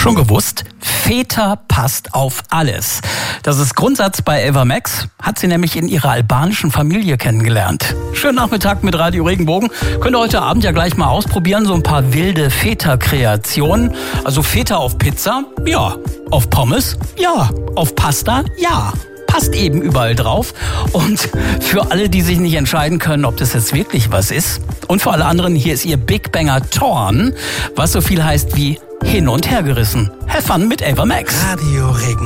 Schon gewusst? Feta passt auf alles. Das ist Grundsatz bei Eva Max, hat sie nämlich in ihrer albanischen Familie kennengelernt. Schönen Nachmittag mit Radio Regenbogen. Könnt ihr heute Abend ja gleich mal ausprobieren, so ein paar wilde Feta-Kreationen. Also Feta auf Pizza? Ja. Auf Pommes? Ja. Auf Pasta? Ja. Passt eben überall drauf. Und für alle, die sich nicht entscheiden können, ob das jetzt wirklich was ist, und für alle anderen, hier ist ihr Big Banger Torn, was so viel heißt wie hin und her gerissen. Have fun mit Eva Max. Radio Regen.